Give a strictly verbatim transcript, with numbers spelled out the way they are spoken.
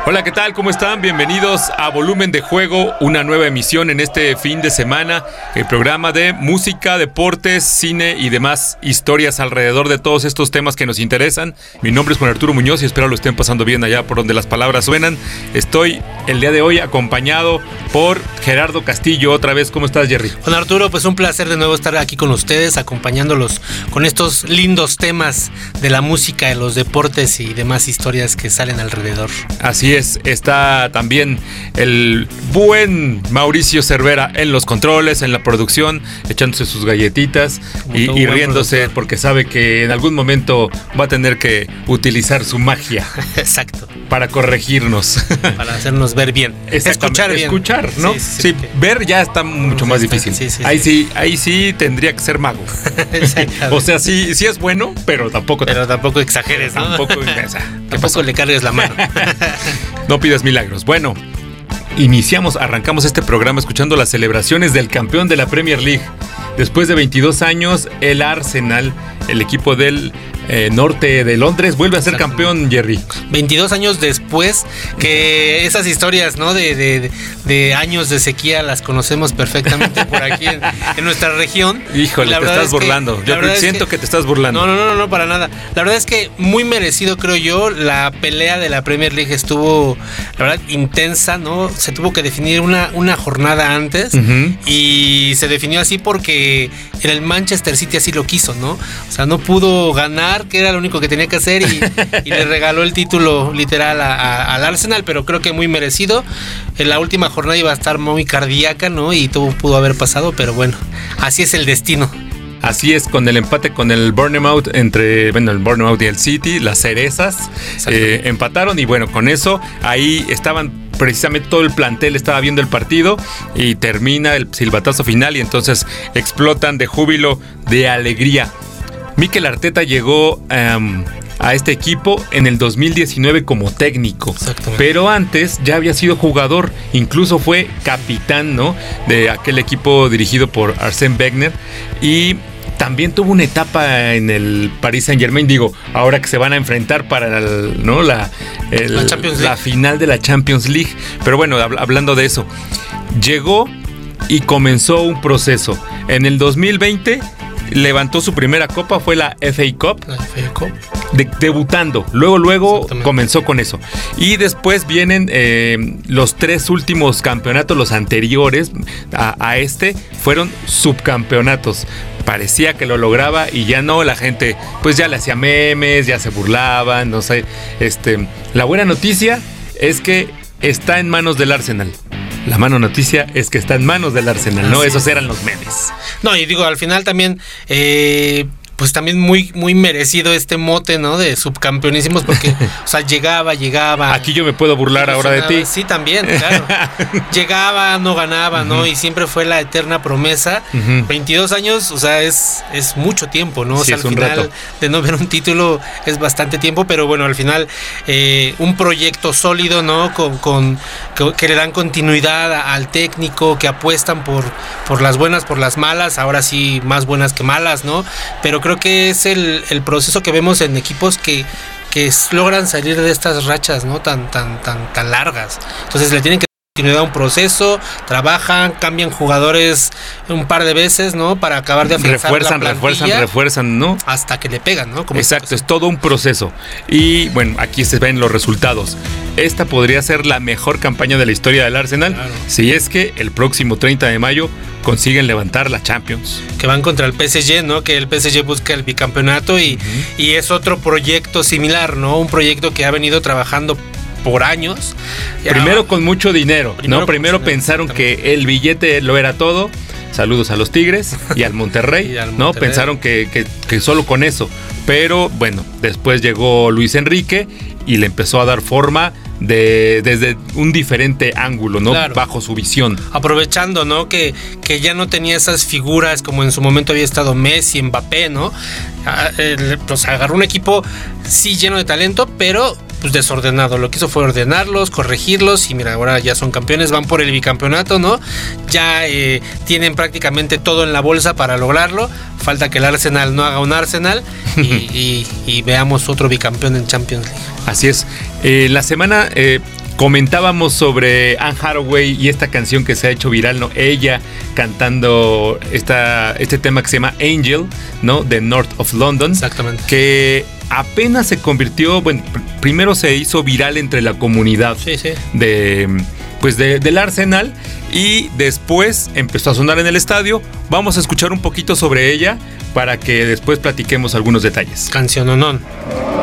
Hola, ¿qué tal? ¿Cómo están? Bienvenidos a Volumen de Juego, una nueva emisión en este fin de semana, el programa de música, deportes, cine y demás historias alrededor de todos estos temas que nos interesan. Mi nombre es Juan Arturo Muñoz y espero lo estén pasando bien allá por donde las palabras suenan. Estoy el día de hoy acompañado por Gerardo Castillo. Otra vez, ¿cómo estás, Jerry? Juan Arturo, pues un placer de nuevo estar aquí con ustedes, acompañándolos con estos lindos temas de la música, de los deportes y demás historias que salen alrededor. Así es. Está también el buen Mauricio Cervera en los controles, en la producción, echándose sus galletitas y, y riéndose porque sabe que en algún momento va a tener que utilizar su magia. Exacto. Para corregirnos. Para hacernos ver bien. Escuchar bien. Escuchar, ¿no? Sí, sí, sí, sí. Ver ya está mucho más difícil. Sí, sí, ahí sí. sí, ahí sí tendría que ser mago. O sea, sí, sí es bueno, pero tampoco. Pero tampoco exageres, ¿no? Tampoco, tampoco le cargues la mano. No pidas milagros. Bueno, iniciamos, arrancamos este programa escuchando las celebraciones del campeón de la Premier League. Después de veintidós años, el Arsenal, el equipo del eh, norte de Londres, vuelve a ser campeón, Jerry. veintidós años después, que esas historias, ¿no? De, de, de años de sequía las conocemos perfectamente por aquí en, en nuestra región. Híjole, te estás burlando. Yo siento que, que te estás burlando. No, no, no, no, para nada. La verdad es que muy merecido, creo yo. La pelea de la Premier League estuvo, la verdad, intensa, ¿no? Se tuvo que definir una, una jornada antes uh-huh. y se definió así porque en el Manchester City así lo quiso, ¿no? O sea, no pudo ganar, que era lo único que tenía que hacer y, y le regaló el título literal a, a, al Arsenal, pero creo que muy merecido. En la última jornada iba a estar muy cardíaca, ¿no? Y todo pudo haber pasado, pero bueno, así es el destino. Así es, con el empate con el Bournemouth entre, bueno, el Bournemouth y el City, las cerezas eh, empataron y bueno, con eso ahí estaban precisamente todo el plantel estaba viendo el partido y termina el silbatazo final y entonces explotan de júbilo, de alegría. Mikel Arteta llegó um, a este equipo en el dos mil diecinueve como técnico, pero antes ya había sido jugador, incluso fue capitán, ¿no? De aquel equipo dirigido por Arsène Wenger y también tuvo una etapa en el Paris Saint-Germain, digo, ahora que se van a enfrentar para el, ¿no? la, el, la, Champions la final de la Champions League. Pero bueno, hablando de eso, llegó y comenzó un proceso. En el dos mil veinte levantó su primera copa, fue la F A Cup. La F A Cup. De, debutando, luego luego comenzó con eso y después vienen eh, los tres últimos campeonatos, los anteriores a, a este fueron subcampeonatos. Parecía que lo lograba y ya no, la gente pues ya le hacía memes, ya se burlaban, no sé. Este, la buena noticia es que está en manos del Arsenal. La mala noticia es que está en manos del Arsenal, ¿no? Esos eran los memes. No, y digo, al final también eh, pues también muy, muy merecido este mote, ¿no? De subcampeonísimos, porque, o sea, llegaba, llegaba. Aquí yo me puedo burlar ahora de ti. Sí, también, claro. Llegaba, no ganaba, ¿no? Uh-huh. Y siempre fue la eterna promesa. Uh-huh. veintidós años, o sea, es, es mucho tiempo, ¿no? Sí, o sea, es al un final reto. De no ver un título es bastante tiempo, pero bueno, al final eh, un proyecto sólido, ¿no? Con, con que, que le dan continuidad al técnico, que apuestan por, por las buenas, por las malas, ahora sí más buenas que malas, ¿no? Pero creo que es el, el proceso que vemos en equipos que, que logran salir de estas rachas, ¿no? Tan, tan, tan, tan largas. Entonces le tienen que continuar un proceso, trabajan, cambian jugadores un par de veces, ¿no? Para acabar de afianzar refuerzan, la refuerzan, refuerzan, ¿no? Hasta que le pegan, ¿no? Como Exacto, es todo un proceso. Y bueno, aquí se ven los resultados. Esta podría ser la mejor campaña de la historia del Arsenal, claro, si es que el próximo treinta de mayo consiguen levantar la Champions. Que van contra el P S G, ¿no? Que el P S G busca el bicampeonato y, uh-huh. y es otro proyecto similar, ¿no? Un proyecto que ha venido trabajando por años. Primero con mucho dinero, primero ¿no? Primero pensaron que el billete lo era todo. Saludos a los Tigres y al Monterrey, y al Monterrey. ¿no? Pensaron que, que, que solo con eso. Pero bueno, después llegó Luis Enrique y le empezó a dar forma de, desde un diferente ángulo, ¿no? Claro. Bajo su visión. Aprovechando, ¿no? Que, que ya no tenía esas figuras como en su momento había estado Messi, Mbappé, ¿no? Pues agarró un equipo sí lleno de talento, pero pues desordenado. Lo que hizo fue ordenarlos, corregirlos y mira, ahora ya son campeones, van por el bicampeonato, ¿no? Ya eh, tienen prácticamente todo en la bolsa para lograrlo. Falta que el Arsenal no haga un Arsenal y, y, y veamos otro bicampeón en Champions League. Así es. Eh, la semana... Eh, comentábamos sobre Anne Hathaway y esta canción que se ha hecho viral, ¿no? Ella cantando esta, este tema que se llama Angel, ¿no? De North of London. Exactamente. Que apenas se convirtió, bueno, pr- primero se hizo viral entre la comunidad Sí, sí. de, pues de, del Arsenal, y después empezó a sonar en el estadio. Vamos a escuchar un poquito sobre ella para que después platiquemos algunos detalles. Canciononón.